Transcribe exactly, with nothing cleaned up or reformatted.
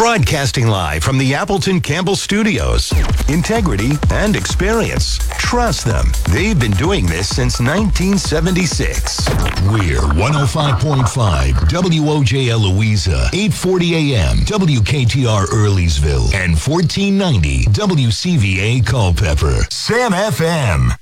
Broadcasting live from the Appleton Campbell Studios. Integrity and experience. Trust them. They've been doing this since nineteen seventy-six. We're one oh five point five W O J L Louisa, eight forty a.m. W K T R Earlysville, and fourteen ninety W C V A Culpeper. Sam F M.